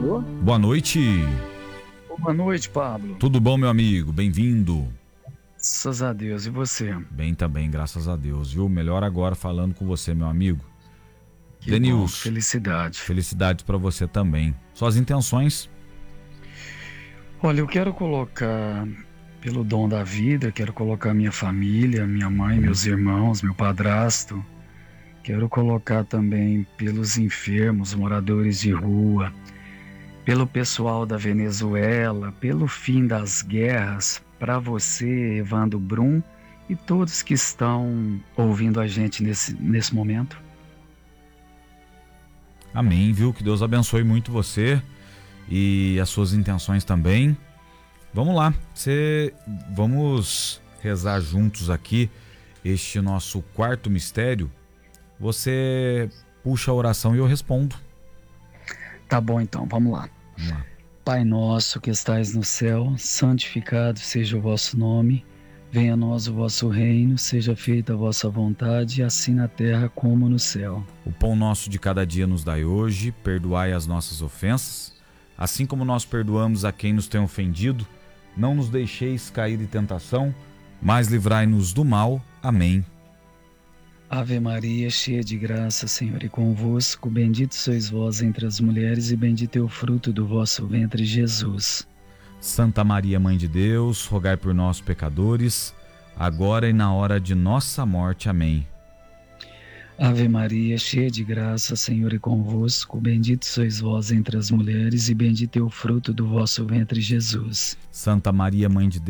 Alô? Boa noite. Boa noite, Pablo. Tudo bom, meu amigo? Bem-vindo. Graças a Deus. E você? Bem também, graças a Deus, viu? Melhor agora falando com você, meu amigo. Que bom, Denilson, felicidade. felicidades para você também. Suas intenções? Olha, eu quero colocar, pelo dom da vida, quero colocar minha família, minha mãe, meus irmãos, meu padrasto. Quero colocar também pelos enfermos, moradores de rua, pelo pessoal da Venezuela, pelo fim das guerras, para você, Evandro Brum, e todos que estão ouvindo a gente nesse momento. Amém, viu? Que Deus abençoe muito você e as suas intenções também. Vamos lá, vamos rezar juntos aqui este nosso quarto mistério. Você puxa a oração e eu respondo. Tá bom, então, vamos lá. Vamos lá. Pai nosso que estais no céu, santificado seja o vosso nome. Venha a nós o vosso reino, seja feita a vossa vontade, assim na terra como no céu. O pão nosso de cada dia nos dai hoje, perdoai as nossas ofensas, assim como nós perdoamos a quem nos tem ofendido. Não nos deixeis cair em tentação, mas livrai-nos do mal. Amém. Ave Maria, cheia de graça, Senhor é convosco, bendito sois vós entre as mulheres e bendito é o fruto do vosso ventre, Jesus. Santa Maria, Mãe de Deus, rogai por nós, pecadores, agora e na hora de nossa morte. Amém. Ave Maria, cheia de graça, Senhor é convosco, bendito sois vós entre as mulheres e bendito é o fruto do vosso ventre, Jesus. Santa Maria, Mãe de